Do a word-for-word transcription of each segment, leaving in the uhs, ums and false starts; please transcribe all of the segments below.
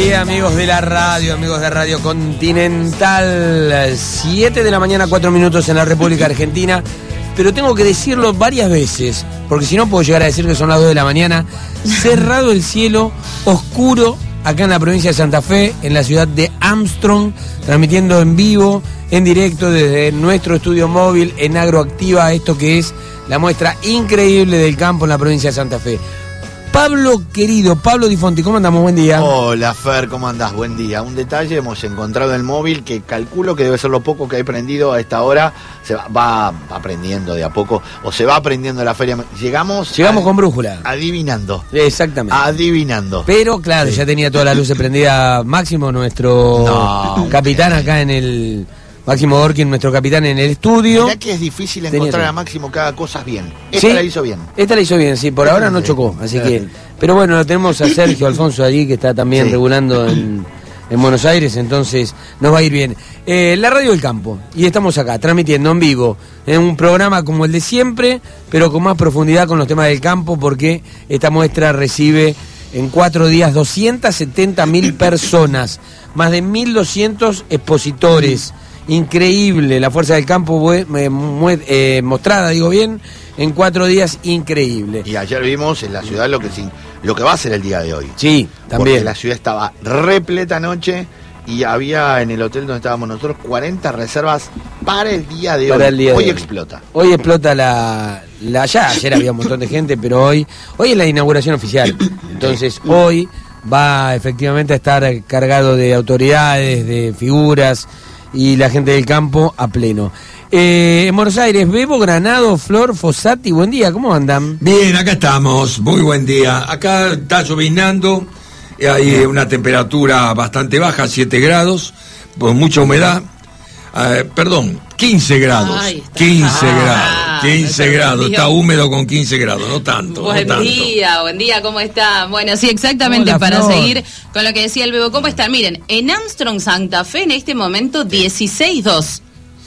día, amigos de la radio, amigos de Radio Continental. siete de la mañana, cuatro minutos en la República Argentina. Pero tengo que decirlo varias veces, porque si no puedo llegar a decir que son las dos de la mañana. Cerrado el cielo, oscuro, acá en la provincia de Santa Fe, en la ciudad de Armstrong, transmitiendo en vivo, en directo desde nuestro estudio móvil en Agroactiva, esto que es la muestra increíble del campo en la provincia de Santa Fe. Pablo querido, Pablo Di Fonti, ¿cómo andamos? Buen día. Hola Fer, ¿cómo andás? Buen día. Un detalle, hemos encontrado el móvil que calculo que debe ser lo poco que hay prendido a esta hora. Se va, va aprendiendo de a poco, o se va aprendiendo la feria. Llegamos Llegamos a, con brújula. Adivinando. Exactamente. Adivinando. Pero claro, sí, ya tenía todas las luces prendidas Máximo, nuestro no, capitán okay. acá en el... Máximo Gorkin, nuestro capitán en el estudio. Mirá que es difícil encontrar a Máximo que haga cosas bien. Esta ¿Sí? la hizo bien. Esta la hizo bien, sí, por ahora no chocó, así que... Pero bueno, lo tenemos a Sergio Alfonso allí, que está también sí. regulando en, en Buenos Aires, entonces nos va a ir bien. Eh, la Radio del Campo, y estamos acá, transmitiendo en vivo, en un programa como el de siempre, pero con más profundidad con los temas del campo, porque esta muestra recibe en cuatro días doscientas setenta mil personas, más de mil doscientos expositores. Increíble, la fuerza del campo eh, eh, mostrada, digo bien, en cuatro días, increíble. Y ayer vimos en la ciudad lo que, lo que va a ser el día de hoy. Sí, también. Porque la ciudad estaba repleta anoche y había en el hotel donde estábamos nosotros cuarenta reservas para el día de para hoy. El día hoy de hoy explota. Hoy explota la, la... Ya ayer había un montón de gente, pero hoy... Hoy es la inauguración oficial. Entonces hoy va efectivamente a estar cargado de autoridades, de figuras... y la gente del campo a pleno. Eh, en Buenos Aires, Bebo, Granado, Flor, Fossati, buen día, ¿cómo andan? Bien, acá estamos, muy buen día. Acá está lloviznando, hay una temperatura bastante baja, siete grados, con mucha humedad. Eh, perdón, quince grados. Ay, quince ah, grados, quince grados, está húmedo con quince grados, no tanto. Buen no tanto. día, buen día, ¿cómo están? Bueno, sí, exactamente. Hola, para Flor. Seguir con lo que decía el Bebo, ¿cómo están? Miren, en Armstrong, Santa Fe, en este momento dieciséis dos.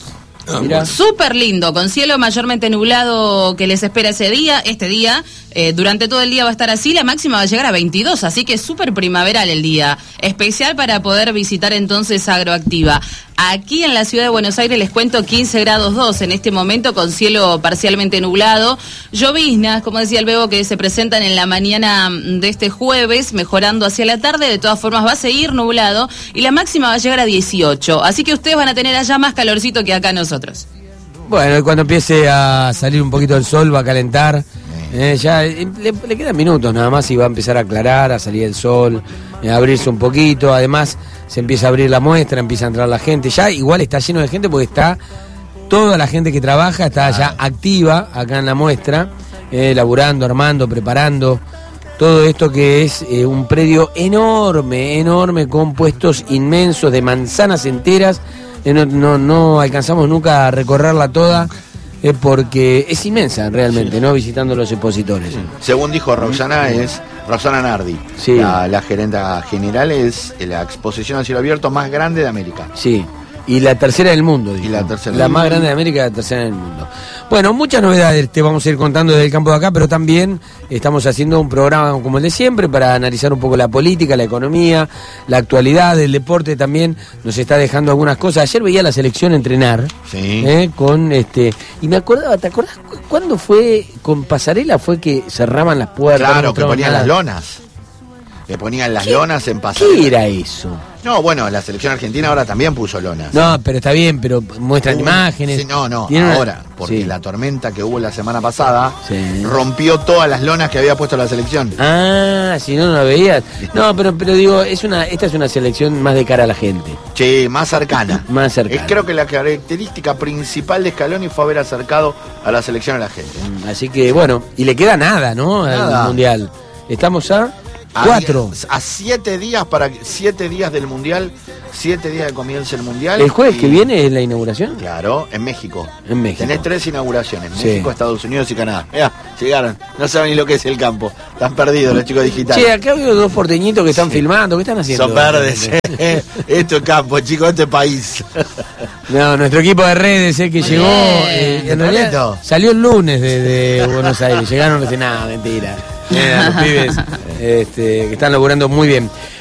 Ah, súper lindo, con cielo mayormente nublado que les espera ese día, este día, eh, durante todo el día va a estar así, la máxima va a llegar a veintidós, así que súper primaveral el día, especial para poder visitar entonces Agroactiva. Aquí en la ciudad de Buenos Aires les cuento quince grados dos en este momento con cielo parcialmente nublado, lloviznas, como decía el Bebo, que se presentan en la mañana de este jueves, mejorando hacia la tarde, de todas formas va a seguir nublado y la máxima va a llegar a dieciocho, así que ustedes van a tener allá más calorcito que acá nosotros. Bueno, y cuando empiece a salir un poquito el sol va a calentar, eh, ya le, le quedan minutos nada más y va a empezar a aclarar, a salir el sol, eh, a abrirse un poquito, además se empieza a abrir la muestra, empieza a entrar la gente, ya igual está lleno de gente porque está toda la gente que trabaja, está ya activa acá en la muestra, eh, laburando, armando, preparando todo esto que es eh, un predio enorme, enorme, con puestos inmensos de manzanas enteras. Eh, no, no, no alcanzamos nunca a recorrerla toda eh, porque es inmensa realmente, sí. ¿no? Visitando los expositores. Sí. Según dijo Roxana, es Roxana Nardi, sí. la, la gerenta general, es la exposición a cielo abierto más grande de América. Sí. Y la tercera del mundo, dijo. Y la tercera. La más grande de América y la tercera del mundo. Bueno, muchas novedades te vamos a ir contando desde el campo de acá, pero también estamos haciendo un programa como el de siempre para analizar un poco la política, la economía, la actualidad, el deporte también nos está dejando algunas cosas. Ayer veía la selección entrenar, sí. ¿eh? con este y me acordaba, ¿te acordás cuándo fue con Pasarela? Fue que cerraban las puertas. Claro, no que ponían nada. las lonas. Que ponían las ¿Qué? lonas en Pasarela. ¿Qué era eso? No, bueno, la selección argentina ahora también puso lonas. No, pero está bien, pero muestran Hubo, imágenes. Sí, no, no, una... ahora, porque sí. la tormenta que hubo la semana pasada sí. rompió todas las lonas que había puesto la selección. Ah, si no, no la veías. No, pero, pero digo, es una, esta es una selección más de cara a la gente. Sí, más cercana. Más cercana. Es, creo que la característica principal de Scaloni fue haber acercado a la selección a la gente. Así que, bueno, y le queda nada, ¿no? Nada. Al Mundial. Estamos a... Cuatro. A, a siete días para siete días del Mundial, siete días de comience el Mundial. ¿El jueves y, que viene es la inauguración? Claro, en México. En México. Tenés tres inauguraciones, sí. México, Estados Unidos y Canadá. Mirá, llegaron, no saben ni lo que es el campo. Están perdidos los chicos digitales. Che, acá veo dos porteñitos que están sí. filmando, ¿qué están haciendo? Son verdes. Esto es campo, chicos, este es país. No, nuestro equipo de redes, el que llegó, eh, en realidad salió el lunes de, de Buenos Aires, llegaron, no sé nada, mentira. Eh, los pibes este, que están laburando muy bien.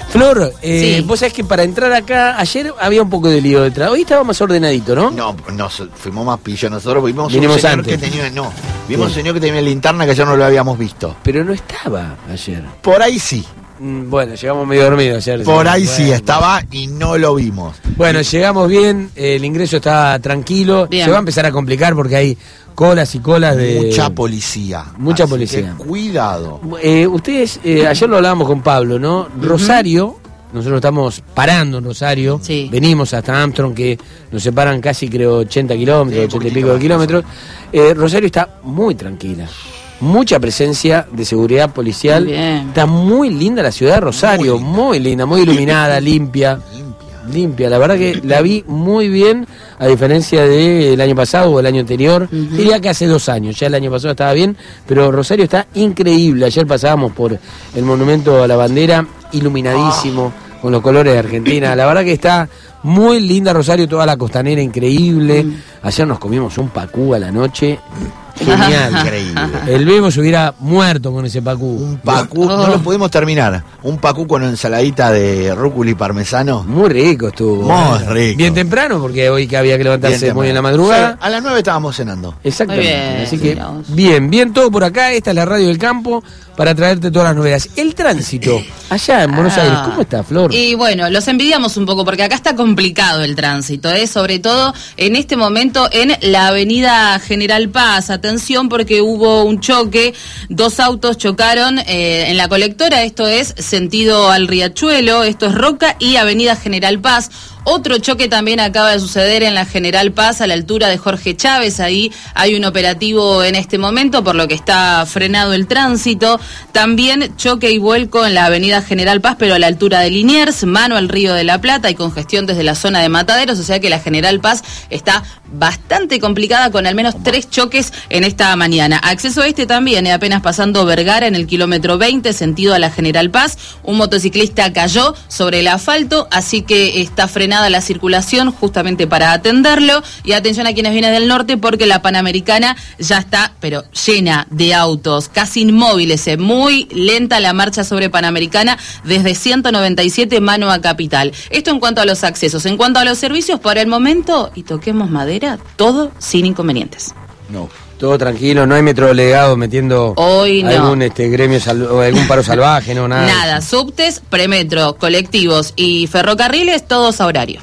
Flor, eh, Sí. vos sabés que para entrar acá, ayer había un poco de lío detrás. Hoy estaba más ordenadito, ¿no? No, nos fuimos más pillos. Nosotros vimos Vinimos un señor antes. que tenía. No, vimos un Bien. señor que tenía linterna que ya no lo habíamos visto. Pero no estaba ayer. Por ahí sí. Mm, Bueno, llegamos medio dormidos ayer. Por ahí sí Bueno. estaba y no lo vimos. Bueno, llegamos bien, eh, el ingreso está tranquilo. Bien. Se va a empezar a complicar porque hay colas y colas de... Mucha policía. Mucha Así policía. que cuidado. Eh, ustedes, eh, ayer lo hablábamos con Pablo, ¿no? Rosario, nosotros estamos parando en Rosario, Sí. venimos hasta Armstrong, que nos separan casi, creo, ochenta kilómetros, Sí, ochenta y poquitito pico de más, kilómetros. Eh, Rosario está muy tranquila. Mucha presencia de seguridad policial. Bien. Está muy linda la ciudad de Rosario, Muy muy linda. linda, muy iluminada, limpia. Limpia. Limpia, la verdad que la vi muy bien, a diferencia del año pasado o el año anterior. Ujú. Diría que hace dos años, ya el año pasado estaba bien, pero Rosario está increíble. Ayer pasábamos por el monumento a la bandera, iluminadísimo, con los colores de Argentina. La verdad que está muy linda Rosario, toda la costanera increíble. Ayer nos comimos un pacú a la noche, genial. Increíble. El Bebo se hubiera muerto con ese pacú. Un pacú, Oh. no lo pudimos terminar. Un pacú con ensaladita de rúcula y parmesano. Muy rico estuvo. Muy ¿eh? rico. Bien temprano, porque hoy que había que levantarse Bien muy en la temprano. madrugada. Sí, a las nueve estábamos cenando. Exactamente. Muy bien, Así que, mirá vos. bien, bien todo por acá. Esta es la radio del campo para traerte todas las novedades. El tránsito, allá en Buenos Ah. Aires, ¿cómo está, Flor? Y bueno, los envidiamos un poco porque acá está complicado el tránsito, ¿eh? Sobre todo en este momento en la avenida General Paz. Atención porque hubo un choque, dos autos chocaron eh, en la colectora, esto es sentido al Riachuelo, esto es Roca y avenida General Paz. Otro choque también acaba de suceder en la General Paz a la altura de Jorge Chávez. Ahí hay un operativo en este momento, por lo que está frenado el tránsito. También choque y vuelco en la avenida General Paz, pero a la altura de Liniers, mano al Río de la Plata y congestión desde la zona de Mataderos. O sea que la General Paz está bastante complicada con al menos tres choques en esta mañana. Acceso este también, eh, apenas pasando Vergara en el kilómetro veinte, sentido a la General Paz. Un motociclista cayó sobre el asfalto, así que está frenado la circulación justamente para atenderlo. Y atención a quienes vienen del norte porque la Panamericana ya está pero llena de autos, casi inmóviles, eh, muy lenta la marcha sobre Panamericana desde ciento noventa y siete mano a Capital. Esto en cuanto a los accesos. En cuanto a los servicios, por el momento, y toquemos madera, todo sin inconvenientes. No. Todo tranquilo, no hay metrodelegado metiendo Hoy no. algún este gremio sal- o algún paro salvaje, no, nada. Nada, subtes, premetro, colectivos y ferrocarriles, todos a horario.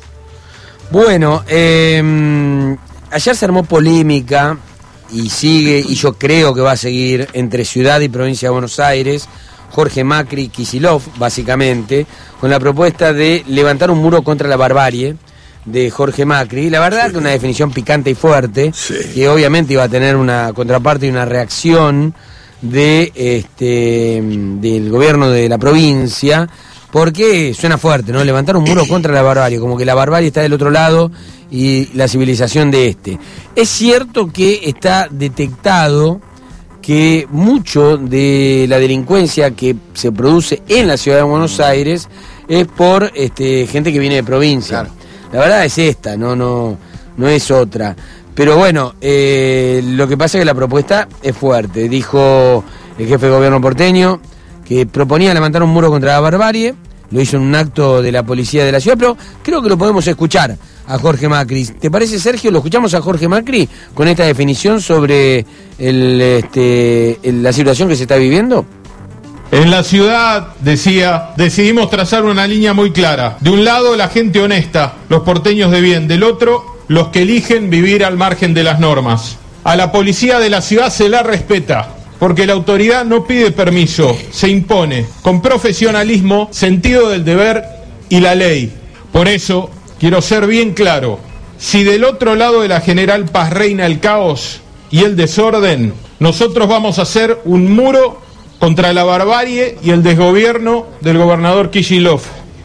Bueno, eh, ayer se armó polémica y sigue, y yo creo que va a seguir, entre ciudad y provincia de Buenos Aires, Jorge Macri y Kicillof, básicamente, con la propuesta de levantar un muro contra la barbarie de Jorge Macri. La verdad que una definición picante y fuerte, Sí. que obviamente iba a tener una contraparte y una reacción de este del gobierno de la provincia, porque suena fuerte, ¿no? Levantar un muro contra la barbarie, como que la barbarie está del otro lado y la civilización de este. Es cierto que está detectado que mucho de la delincuencia que se produce en la ciudad de Buenos Aires es por este, gente que viene de provincia. Claro. La verdad es esta, no, no, no es otra. Pero bueno, eh, lo que pasa es que la propuesta es fuerte. Dijo el jefe de gobierno porteño que proponía levantar un muro contra la barbarie. Lo hizo en un acto de la policía de la ciudad, pero creo que lo podemos escuchar a Jorge Macri. ¿Te parece, Sergio? Lo escuchamos a Jorge Macri con esta definición sobre el, este, el- la situación que se está viviendo. En la ciudad, decía, decidimos trazar una línea muy clara. De un lado, la gente honesta, los porteños de bien. Del otro, los que eligen vivir al margen de las normas. A la policía de la ciudad se la respeta, porque la autoridad no pide permiso, se impone, con profesionalismo, sentido del deber y la ley. Por eso, quiero ser bien claro, si del otro lado de la General Paz reina el caos y el desorden, nosotros vamos a hacer un muro contra la barbarie y el desgobierno del gobernador Kicillof.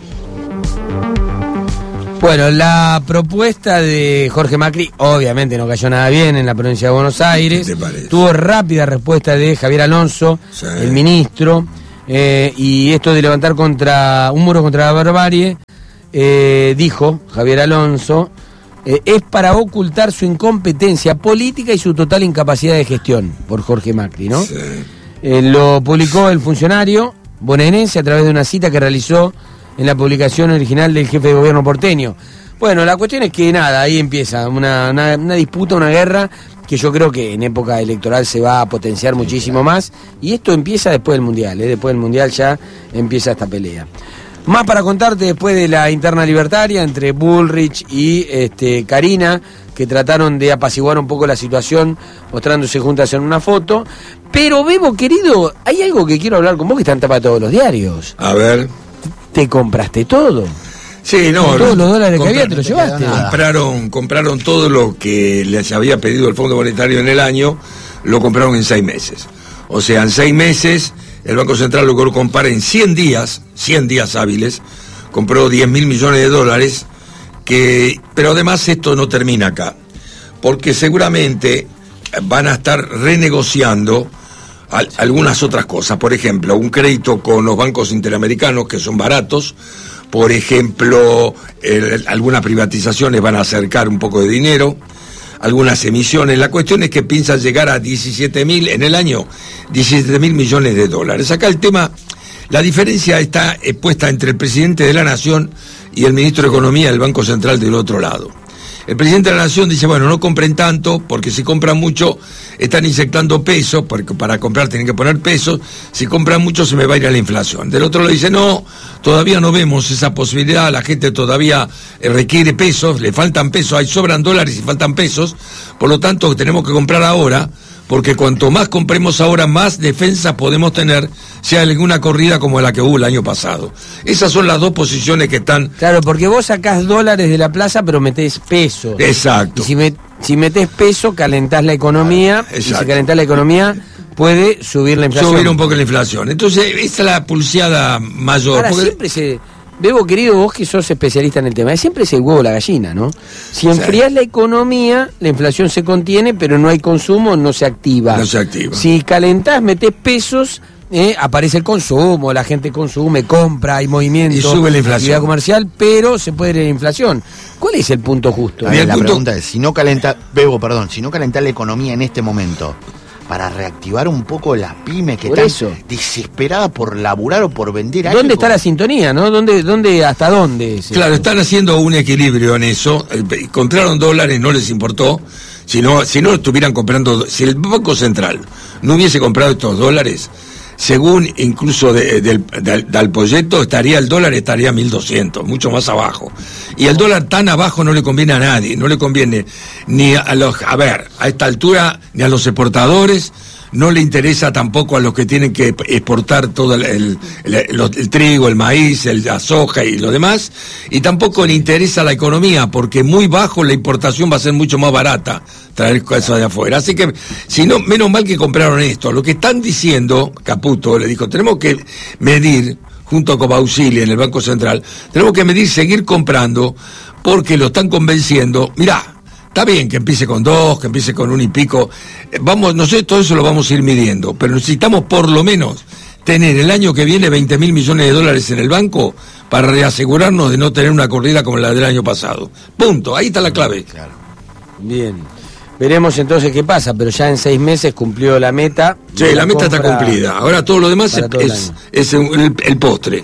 Bueno, la propuesta de Jorge Macri obviamente no cayó nada bien en la provincia de Buenos Aires. ¿Qué te parece? Tuvo rápida respuesta de Javier Alonso, Sí. el ministro, eh, y esto de levantar contra un muro contra la barbarie, eh, dijo Javier Alonso, eh, es para ocultar su incompetencia política y su total incapacidad de gestión por Jorge Macri, ¿no? Sí. Eh, lo publicó el funcionario bonaerense a través de una cita que realizó en la publicación original del jefe de gobierno porteño. Bueno, la cuestión es que nada, ahí empieza una, una, una disputa, una guerra que yo creo que en época electoral se va a potenciar muchísimo más, y esto empieza después del Mundial, ¿eh? Después del Mundial ya empieza esta pelea. Más para contarte después de la interna libertaria entre Bullrich y este, Karina, que trataron de apaciguar un poco la situación mostrándose juntas en una foto. Pero Bebo, querido, hay algo que quiero hablar con vos que está en tapa de todos los diarios. A ver. ¿Te compraste todo? Sí, no. Todos los dólares comprar, que había te los llevaste. Compraron, compraron todo lo que les había pedido el Fondo Monetario en el año, lo compraron en seis meses. O sea, en seis meses el Banco Central logró comprar en cien días, cien días hábiles, compró diez mil millones de dólares, que, pero además esto no termina acá, porque seguramente van a estar renegociando al, algunas otras cosas. Por ejemplo, un crédito con los bancos interamericanos que son baratos. Por ejemplo, eh, algunas privatizaciones van a acercar un poco de dinero, algunas emisiones. La cuestión es que piensan llegar a diecisiete mil en el año, diecisiete mil millones de dólares. Acá el tema, la diferencia está eh, puesta entre el presidente de la Nación y el ministro de Economía del Banco Central del otro lado. El presidente de la Nación dice, bueno, no compren tanto, porque si compran mucho están inyectando pesos, porque para comprar tienen que poner pesos, si compran mucho se me va a ir a la inflación. Del otro lado dice, no, todavía no vemos esa posibilidad, la gente todavía requiere pesos, le faltan pesos, hay sobran dólares y faltan pesos, por lo tanto tenemos que comprar ahora, porque cuanto más compremos ahora, más defensa podemos tener, sea alguna corrida como la que hubo el año pasado. Esas son las dos posiciones que están... Claro, porque vos sacás dólares de la plaza, pero metés peso. Exacto. Y si, me, si metés peso, calentás la economía, Exacto. Y si calentás la economía, puede subir la inflación. Subir un poco la inflación. Entonces, esta es la pulseada mayor. Ahora, porque... siempre se... Bebo, querido, vos que sos especialista en el tema, siempre es el huevo o la gallina, ¿no? Si enfrías sí. la economía, la inflación se contiene, pero no hay consumo, no se activa. No se activa. Si calentás, metés pesos, eh, aparece el consumo, la gente consume, compra, hay movimiento. Y sube la inflación. Actividad comercial, pero se puede ir a la inflación. ¿Cuál es el punto justo? A ver, la punto... pregunta es, si no calenta, Bebo, perdón, si no calentás la economía en este momento, para reactivar un poco las pymes que por están eso. desesperadas por laburar o por vender algo. ¿Dónde está la sintonía, no? ¿Dónde, dónde, hasta dónde? Claro, están haciendo un equilibrio en eso. Compraron dólares, no les importó. Si no, si no estuvieran comprando, si el Banco Central no hubiese comprado estos dólares, según incluso de, de, de, del proyecto, estaría el dólar estaría a mil doscientos, mucho más abajo. Y el dólar tan abajo no le conviene a nadie, no le conviene ni a los, a ver, a esta altura, ni a los exportadores, no le interesa tampoco a los que tienen que exportar todo el, el, el, el, el trigo, el maíz, el, la soja y lo demás, y tampoco le interesa a la economía, porque muy bajo la importación va a ser mucho más barata traer cosas de afuera. Así que, si no, menos mal que compraron esto. Lo que están diciendo, Caputo le dijo, tenemos que medir, junto con Bausili en el Banco Central, tenemos que medir, seguir comprando, porque lo están convenciendo. Mirá, está bien que empiece con dos, que empiece con un y pico. Vamos, no sé, todo eso lo vamos a ir midiendo, pero necesitamos por lo menos tener el año que viene veinte mil millones de dólares en el banco para reasegurarnos de no tener una corrida como la del año pasado. Punto, ahí está la clave. Claro. Bien. Veremos entonces qué pasa, pero ya en seis meses cumplió la meta. Sí, la, la meta está cumplida. Ahora todo lo demás es, es, es el, el postre.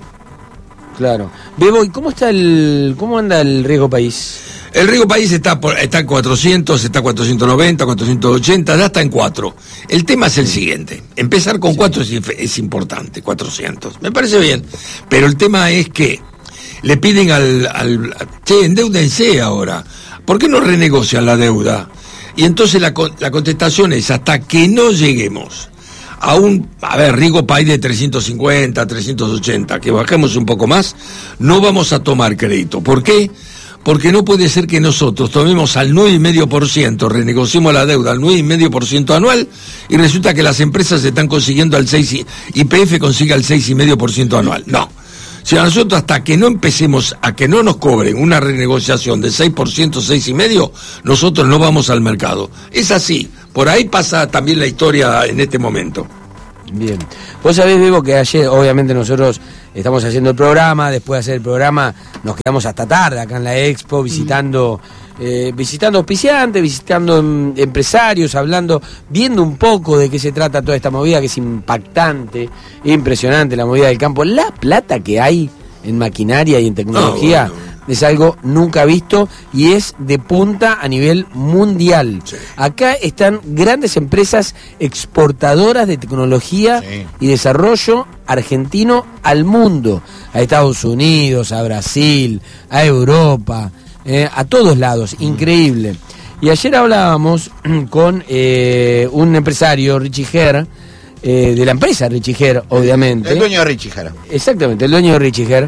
Claro. Bebo, ¿y cómo está el, cómo anda el riesgo país? El riesgo país está por, está en cuatrocientos, está en cuatrocientos noventa, cuatrocientos ochenta, ya está en cuatro. El tema es el siguiente. Empezar con cuatro es, es importante, cuatrocientos. Me parece bien. Pero el tema es que le piden al, al che, endeúdense ahora. ¿Por qué no renegocian la deuda? Y entonces la, la contestación es, hasta que no lleguemos a un, a ver, riesgo país de trescientos cincuenta, trescientos ochenta, que bajemos un poco más, no vamos a tomar crédito. ¿Por qué? Porque no puede ser que nosotros tomemos al nueve coma cinco por ciento, renegociemos la deuda al nueve coma cinco por ciento anual, y resulta que las empresas están consiguiendo al seis por ciento, Y P F consigue al seis coma cinco por ciento anual. No. Si a nosotros hasta que no empecemos a que no nos cobren una renegociación de seis por ciento, seis coma cinco por ciento, nosotros no vamos al mercado. Es así. Por ahí pasa también la historia en este momento. Bien. Vos sabés, Bebo, que ayer, obviamente nosotros estamos haciendo el programa, después de hacer el programa nos quedamos hasta tarde acá en la Expo visitando, eh, visitando auspiciantes, visitando em, empresarios, hablando, viendo un poco de qué se trata toda esta movida que es impactante, impresionante la movida del campo, la plata que hay en maquinaria y en tecnología. Oh, bueno. Es algo nunca visto y es de punta a nivel mundial. Sí. Acá están grandes empresas exportadoras de tecnología sí. y desarrollo argentino al mundo, a Estados Unidos, a Brasil, a Europa, eh, a todos lados, mm. increíble. Y ayer hablábamos con eh, un empresario, Richie Her, eh, de la empresa Richie Her, obviamente. El dueño de Richie Her. Exactamente, el dueño de Richie Her,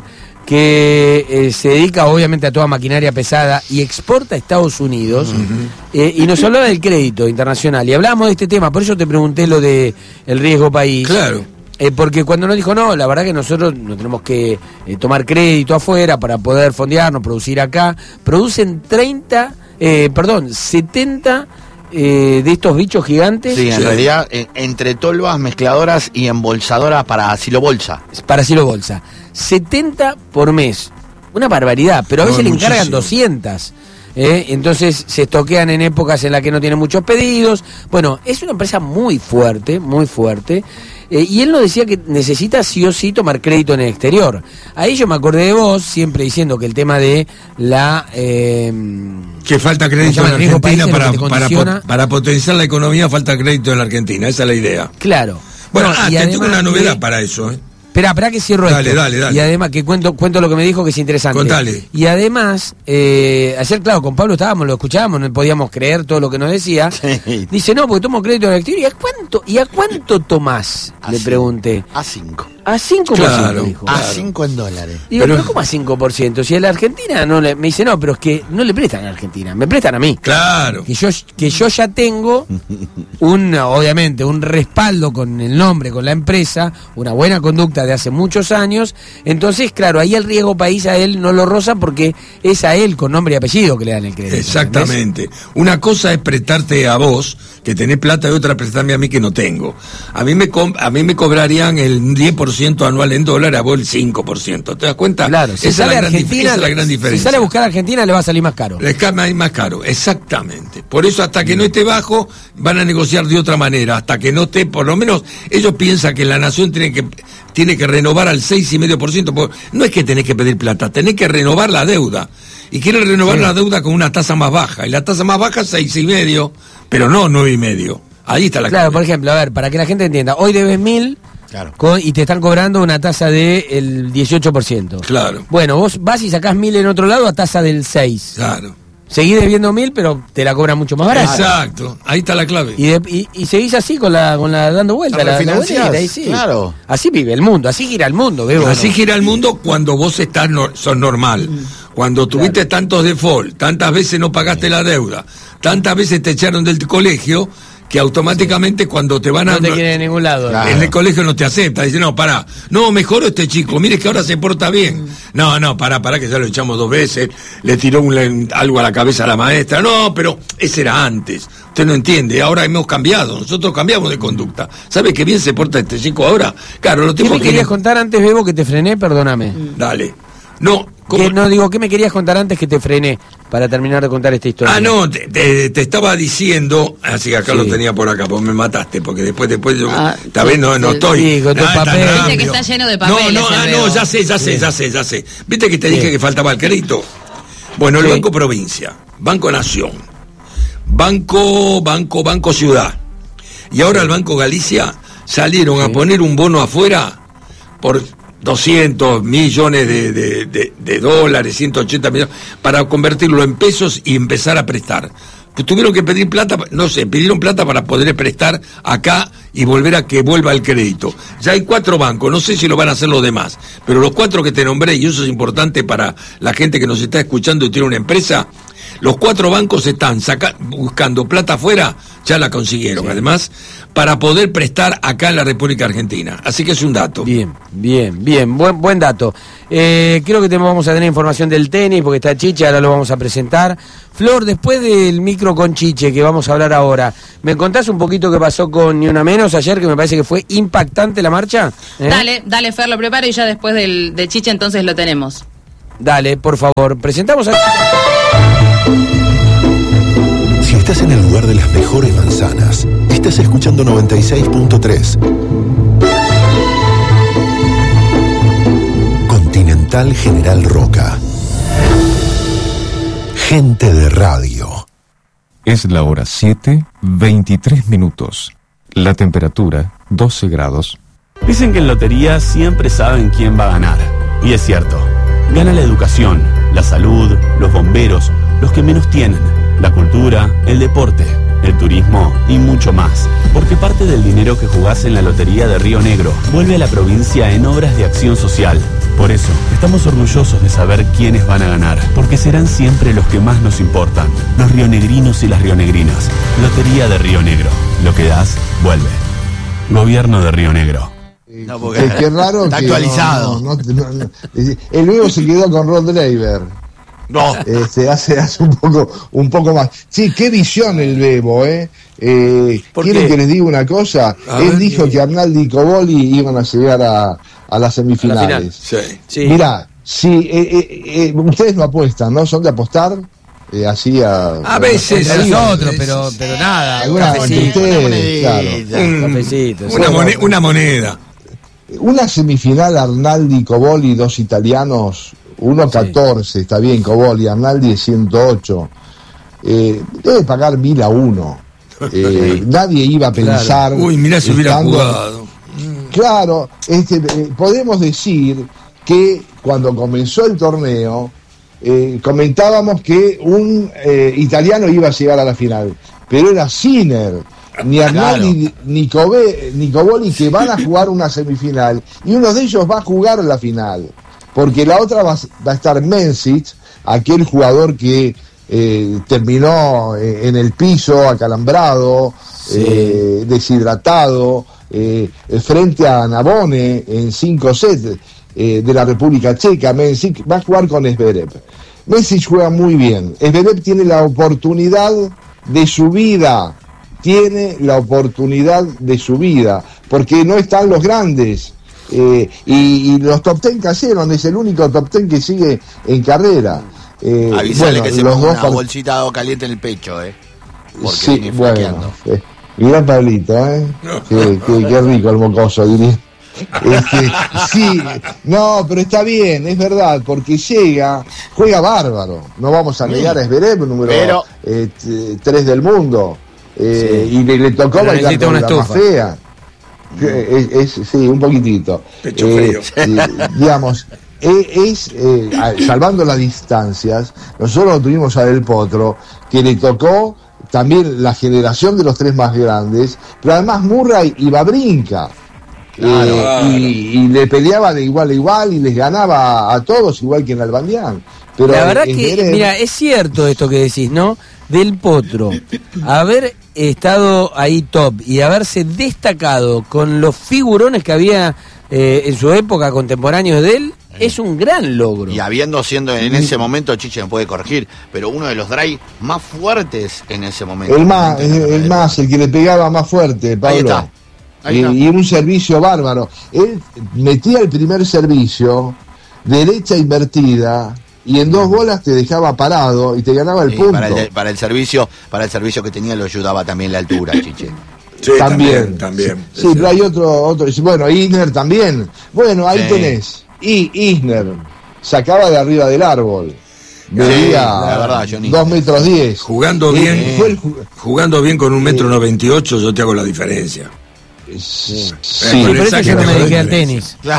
que eh, se dedica obviamente a toda maquinaria pesada y exporta a Estados Unidos, uh-huh. eh, y nos hablaba del crédito internacional y hablábamos de este tema, por eso te pregunté lo de el riesgo país. Claro. Eh, porque cuando nos dijo, no, la verdad que nosotros no tenemos que eh, tomar crédito afuera para poder fondearnos, producir acá, producen treinta, eh, perdón, setenta eh, de estos bichos gigantes. Sí, en sí. realidad, eh, entre tolvas, mezcladoras y embolsadoras para silobolsa. Para silobolsa. setenta por mes. Una barbaridad, pero a veces no, le encargan doscientas. ¿eh? Entonces se estoquean en épocas en las que no tienen muchos pedidos. Bueno, es una empresa muy fuerte, muy fuerte. Eh, y él nos decía que necesita sí o sí tomar crédito en el exterior. Ahí yo me acordé de vos, siempre diciendo que el tema de la... Eh, que falta crédito en Argentina para, para, para potenciar la economía, falta crédito en la Argentina, esa es la idea. Claro. Bueno, bueno ah, te tengo una novedad que, para eso, ¿eh? Espera, espera que cierro dale, esto. Dale, dale. Y además, que cuento, cuento lo que me dijo, que es interesante. Contale. Y además, eh, ayer, claro, con Pablo estábamos, lo escuchábamos, no podíamos creer todo lo que nos decía. Sí. Dice, no, porque tomo crédito en el exterior. ¿Y a cuánto, ¿y a cuánto tomás? A Le cinco. pregunté. A cinco. A cinco por ciento, claro, dijo. A Claro. cinco en dólares. Digo, pero, pero ¿cómo a cinco por ciento? Si a la Argentina no le... Me dice, no, pero es que no le prestan a Argentina, me prestan a mí. Claro. Que yo, que yo ya tengo, un, obviamente, un respaldo con el nombre, con la empresa, una buena conducta de hace muchos años. Entonces, claro, ahí el riesgo país a él no lo roza porque es a él con nombre y apellido que le dan el crédito. Exactamente. ¿Entendés? Una cosa es prestarte a vos, que tenés plata, y otra prestarme a mí que no tengo. A mí me, a mí me cobrarían el diez por ciento anual en dólar, a vos el cinco por ciento. ¿Te das cuenta? Claro, si esa, sale es la Argentina, gran, esa es la gran diferencia. Si sale a buscar a Argentina le va a salir más caro. Le cae más caro, exactamente. Por eso hasta que no esté bajo, van a negociar de otra manera. Hasta que no esté, por lo menos, ellos piensan que la nación tiene que tiene que renovar al seis coma cinco por ciento. No es que tenés que pedir plata, tenés que renovar la deuda. Y quieren renovar sí. la deuda con una tasa más baja. Y la tasa más baja es seis coma cinco, pero no nueve coma cinco. Ahí está la Claro, clave. por ejemplo, a ver, para que la gente entienda, hoy debes mil claro. con, y te están cobrando una tasa del dieciocho por ciento. Claro. Bueno, vos vas y sacás mil en otro lado a tasa del seis. Claro. Seguís debiendo mil, pero te la cobran mucho más barata. Exacto, ahí está la clave. Y, de, y, y seguís así con la, con la dando vuelta, la, la boleta, ahí sí. Claro. Así vive el mundo, así gira el mundo, ¿veo? Así ¿no? gira el mundo cuando vos estás no, sos normal. Cuando tuviste claro. tantos default, tantas veces no pagaste sí. la deuda, tantas veces te echaron del colegio, que automáticamente sí. cuando te van a... No te quieren en ningún lado. Claro. En el colegio no te acepta. Dice, no, pará, no, mejoró este chico, mire que ahora se porta bien. Mm. No, no, pará, pará, que ya lo echamos dos veces, le tiró un, algo a la cabeza a la maestra. No, pero ese era antes. Usted no entiende, ahora hemos cambiado, nosotros cambiamos de conducta. ¿Sabe qué bien se porta este chico ahora? Claro, lo tengo ¿Qué me que... querías contar antes, Bebo, que te frené? Perdóname. Mm. Dale. No, ¿Cómo? No, digo, ¿qué me querías contar antes que te frené para terminar de contar esta historia? Ah, no, te, te, te estaba diciendo, así que acá sí. lo tenía por acá, pues me mataste, porque después, después yo, ah, esta sí, vez no, no sí, estoy. Sí, con tu ah, papel. Viste que está lleno de papeles. No, no, ah, no, ya sé, ya sé, sí. ya sé, ya sé. Viste que te sí. dije que faltaba el crédito. Bueno, el sí. Banco Provincia, Banco Nación, Banco, Banco, Banco Ciudad, y ahora sí. el Banco Galicia salieron sí. a poner un bono afuera por doscientos millones de, de, de, de dólares, ciento ochenta millones, para convertirlo en pesos y empezar a prestar. Pues tuvieron que pedir plata, no sé, pidieron plata para poder prestar acá y volver a que vuelva el crédito. Ya hay cuatro bancos, no sé si lo van a hacer los demás, pero los cuatro que te nombré, y eso es importante para la gente que nos está escuchando y tiene una empresa, los cuatro bancos están saca, buscando plata afuera, ya la consiguieron, sí. además, para poder prestar acá en la República Argentina. Así que es un dato. Bien, bien, bien, buen, buen dato. Eh, creo que te, vamos a tener información del tenis, porque está Chiche, ahora lo vamos a presentar. Flor, después del micro con Chiche, que vamos a hablar ahora, ¿me contás un poquito qué pasó con Ni Una Menos ayer, que me parece que fue impactante la marcha? ¿Eh? Dale, dale, Fer, lo preparo y ya después del, de Chiche entonces lo tenemos. Dale, por favor, presentamos a... Si estás en el lugar de las mejores manzanas, estás escuchando noventa y seis punto tres. Continental General Roca. Gente de radio. Es la hora siete, veintitrés minutos. La temperatura, doce grados. Dicen que en lotería siempre saben quién va a ganar. Y es cierto. Gana la educación, la salud, los bomberos, los que menos tienen, la cultura, el deporte, el turismo y mucho más. Porque parte del dinero que jugás en la Lotería de Río Negro vuelve a la provincia en obras de acción social. Por eso, estamos orgullosos de saber quiénes van a ganar, porque serán siempre los que más nos importan, los rionegrinos y las rionegrinas. Lotería de Río Negro. Lo que das, vuelve. Gobierno de Río Negro. No, porque Eh, qué raro está que actualizado. no, no, no, no, no. El nuevo se quedó con Rod Laver. No. Este, hace, hace un poco un poco más. Sí, qué visión el Bebo, ¿eh? eh ¿Quieren que les diga una cosa? A Él ver, dijo sí. que Arnaldi y Coboli iban a llegar a, a las semifinales. A la final. Sí. Sí. Mirá, si eh, eh, eh, ustedes no apuestan, ¿no? ¿Son de apostar? Eh, así a... A veces, Entre sí. nosotros, pero, pero nada, un Alguna cafecito. ustedes, una monedita. claro. Un cafecito, sí. Una, Bueno. moneda, una moneda. Una semifinal Arnaldi y Coboli, dos italianos, uno catorce, está bien, Coboli, Arnaldi es ciento ocho. Eh, debe pagar mil a uno. Eh, nadie iba a pensar. Uy, mirá si hubiera estando- jugado. Claro, este, eh, podemos decir que cuando comenzó el torneo, eh, comentábamos que un eh, italiano iba a llegar a la final, pero era Sinner, ni Arnaldi ni, Kobe, ni Coboli, que van a jugar una semifinal, y uno de ellos va a jugar la final, porque la otra va, va a estar Menzic, aquel jugador que eh, terminó eh, en el piso, acalambrado, Sí. eh, deshidratado, eh, frente a Navone en cinco sets eh, de la República Checa. Menzic va a jugar con Zverev. Menzic juega muy bien. Zverev tiene la oportunidad de su vida, tiene la oportunidad de su vida, porque no están los grandes. Eh, y, y los top ten cayeron, es el único top ten que sigue en carrera. Eh, Avisale bueno, que se los ponga dos una par- bolsita de agua caliente en el pecho, ¿eh? Porque Sí, viene bueno. flaqueando. eh, mirá Pablito, ¿eh? Qué, qué- qué rico el mocoso, diría. Este, sí, no, pero está bien, es verdad, porque llega, juega bárbaro. No vamos a negar a Zverev, número Pero- eh, t- tres del mundo. Eh, Sí. Y le, le tocó Pero bailar necesita con una la más estufa. fea. Que Es, es- sí, un poquitito. Pecho Eh, frío. eh, digamos, eh, es, eh, a- salvando las distancias, nosotros tuvimos a Del Potro, que le tocó también la generación de los tres más grandes, pero además Murray y Babrinka. Eh, Claro. y, y le peleaba de igual a igual y les ganaba a todos igual que en Albandián. Pero La verdad en que, Zverev- mira, es cierto esto que decís, ¿no? Del Potro, haber estado ahí top y haberse destacado con los figurones que había eh, en su época, contemporáneos de él, es un gran logro. Y habiendo siendo en ese momento, Chiche me puede corregir, pero uno de los drive más fuertes en ese momento. El más, el, el más, el que le pegaba más fuerte, Pablo. Ahí está. Ahí y, está. y un servicio bárbaro. Él metía el primer servicio, derecha invertida, y en dos bolas te dejaba parado y te ganaba el Sí, punto. para, el, para el servicio, para el servicio que tenía lo ayudaba también la altura, Chiche. Sí, también, también, también. Sí, pero hay otro, otro. Bueno, Isner también. Bueno, ahí Sí. tenés. Y Isner sacaba de arriba del árbol. Medía la verdad, Johnny. dos metros diez. Jugando Eh, bien, fue el ju- jugando bien con un metro noventa y ocho, yo te hago la diferencia. Sí, Sí, por eso yo no me dediqué al tenis. sí,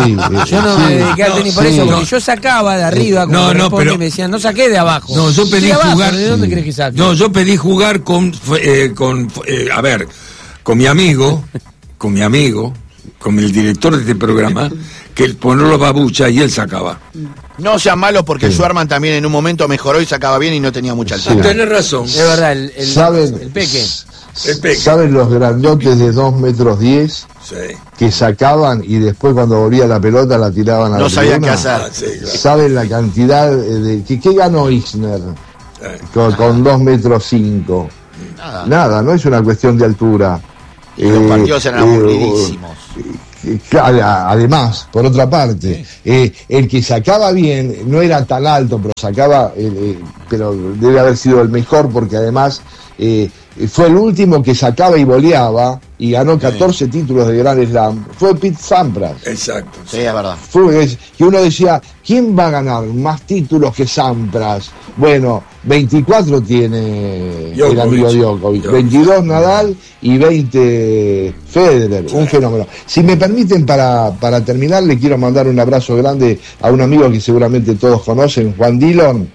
Yo no me dediqué al no, tenis por sí. eso, porque No. yo sacaba de arriba, como No, no, corresponde, pero- y me decían, no saqué de abajo. No, yo pedí De abajo, jugar. ¿de dónde crees que saque? No, yo pedí jugar con, eh, con eh, a ver, con mi amigo, con mi amigo, con el director de este programa, que el ponerlo babucha y él sacaba. No sean malos porque Sí. Schwarman también en un momento mejoró y sacaba bien y no tenía mucha altura. Tenés razón. Es verdad, el, el, ¿Saben? el peque. ¿Saben los grandotes de dos metros diez? Sí. Que sacaban y después cuando volvía la pelota la tiraban a No la sabían qué tribuna? hacer. Ah, sí, claro. ¿Saben la cantidad de... ¿Qué, qué ganó Isner Eh, con, con dos metros cinco? Nada. Nada, no es una cuestión de altura. Y los Eh, partidos eran eh, aburridísimos. Eh, claro, además, por otra parte, eh, el que sacaba bien no era tan alto, pero sacaba, eh, eh, pero debe haber sido el mejor porque además eh, fue el último que sacaba y voleaba y ganó catorce títulos de Grand Slam. Fue Pete Sampras. Exacto. Sí, es verdad. Fue es- que uno decía, ¿quién va a ganar más títulos que Sampras? Bueno, veinticuatro tiene el Djokovic. amigo Djokovic, Djokovic. veintidós Nadal y veinte Federer, un fenómeno. Si me permiten, para, para terminar, le quiero mandar un abrazo grande a un amigo que seguramente todos conocen, Juan Dillon,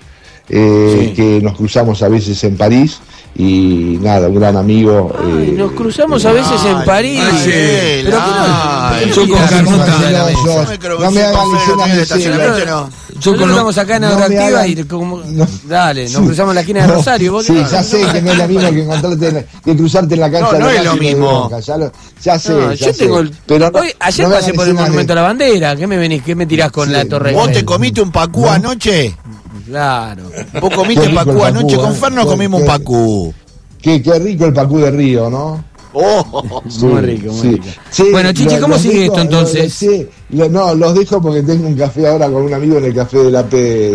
eh, Sí. que nos cruzamos a veces en París, y nada, un gran amigo. Ay, eh, nos cruzamos a veces en Ay, París. ay, sí. Pero ¿qué no- Ay, qué yo no con tirás Carlota. cosas a la mesa? No, Yo me creo que no me sí, hagan con Fede escenas no tiene de estacionamiento, cena. no. Nosotros con- estamos acá en no me Atractiva hagan- y como... no. Dale, nos Sí. cruzamos en la esquina de No, Rosario. ¿Vos sí, qué? ya sé que no es lo mismo que encontrarte en la- que cruzarte en la cancha No, de no la es Racing lo de mismo. Boca, ya, lo- ya sé, No, ya yo sé. tengo el... Pero no- Hoy, ayer no me pasé hagan por el escenas de- Monumento a la Bandera. ¿Qué me venís? ¿Qué me tirás con Sí. la Torre ¿Vos te Eiffel? comiste un pacú anoche? Claro. ¿Vos Qué comiste rico pacú el anoche? pacú, Con eh. Fer nos Qué- comimos un qué- pacú. Qué, qué rico el Pacú de Río, ¿no? Oh, Sí, Muy rico, muy sí. rico. Sí, Bueno, Chichi, lo- ¿cómo los sigue dejo- esto, entonces? lo- sí, lo- no, los dejo porque tengo un café ahora con un amigo en el café de la P.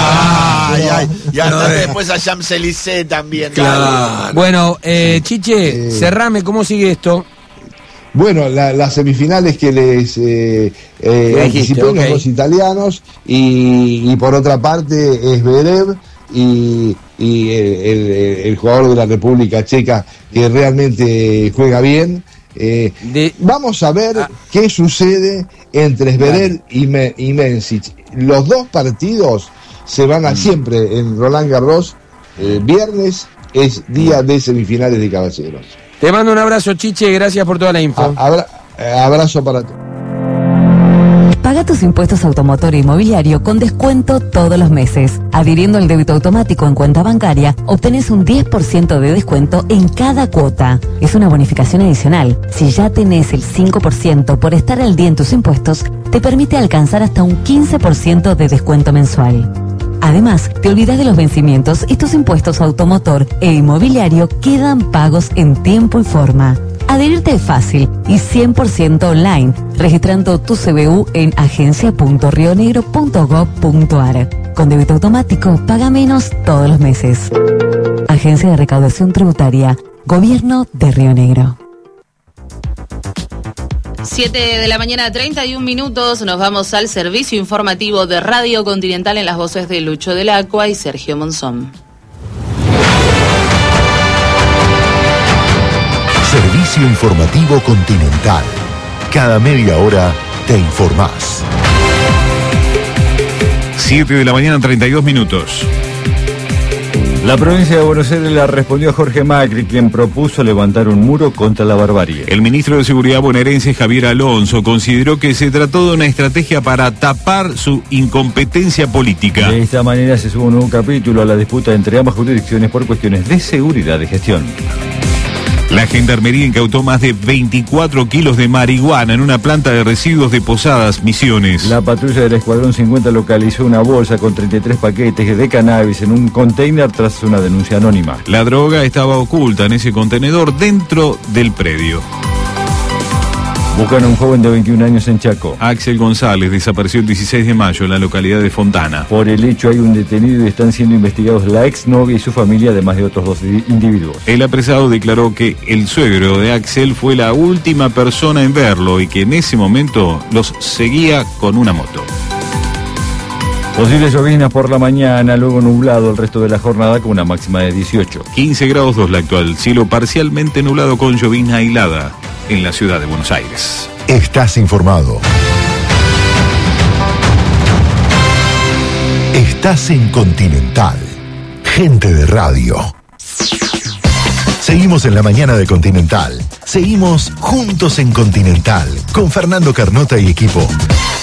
Ah, ay, ay. Y hasta No, eh. después a Champs-Élysées también. Claro. Bueno, eh, Chiche, Eh. cerrame, ¿cómo sigue esto? Bueno, la- las semifinales que les eh, eh, Me dijiste, anticipé, ok. los dos italianos, y, y por otra parte es Zverev y, y el, el- el jugador de la República Checa que realmente juega bien. Eh, De- Vamos a ver Ah. qué sucede entre Zverev y, Me- y Mencic. Los dos partidos se van a siempre en Roland Garros. eh, viernes es día de semifinales de caballeros. Te mando un abrazo, Chiche, gracias por toda la info. A- abra- eh, abrazo para todos. Paga tus impuestos automotor e inmobiliario con descuento todos los meses. Adhiriendo al débito automático en cuenta bancaria, obtenés un diez por ciento de descuento en cada cuota. Es una bonificación adicional. Si ya tenés el cinco por ciento por estar al día en tus impuestos, te permite alcanzar hasta un quince por ciento de descuento mensual. Además, te olvidas de los vencimientos y tus impuestos automotor e inmobiliario quedan pagos en tiempo y forma. Adherirte es fácil y cien por ciento online, registrando tu C B U en agencia punto rionegro punto gob punto ar. Con débito automático, paga menos todos los meses. Agencia de Recaudación Tributaria, Gobierno de Río Negro. siete de la mañana, treinta y un minutos. Nos vamos al servicio informativo de Radio Continental en las voces de Lucho del Acua y Sergio Monzón. Servicio Informativo Continental. Cada media hora te informás. siete de la mañana, treinta y dos minutos. La provincia de Buenos Aires le respondió a Jorge Macri, quien propuso levantar un muro contra la barbarie. El ministro de Seguridad bonaerense, Javier Alonso, consideró que se trató de una estrategia para tapar su incompetencia política. De esta manera se sube un nuevo capítulo a la disputa entre ambas jurisdicciones por cuestiones de seguridad y gestión. La Gendarmería incautó más de veinticuatro kilos de marihuana en una planta de residuos de Posadas, Misiones. La patrulla del Escuadrón cincuenta localizó una bolsa con treinta y tres paquetes de cannabis en un container tras una denuncia anónima. La droga estaba oculta en ese contenedor dentro del predio. Buscan a un joven de veintiún años en Chaco. Axel González desapareció el dieciséis de mayo en la localidad de Fontana. Por el hecho hay un detenido y están siendo investigados la exnovia y su familia, además de otros dos individuos. El apresado declaró que el suegro de Axel fue la última persona en verlo y que en ese momento los seguía con una moto. Posibles lloviznas por la mañana, luego nublado el resto de la jornada con una máxima de dieciocho. quince grados dos la actual, cielo parcialmente nublado con llovizna aislada en la ciudad de Buenos Aires. Estás informado. Estás en Continental. Gente de radio. Seguimos en la mañana de Continental. Seguimos juntos en Continental con Fernando Carnota y equipo.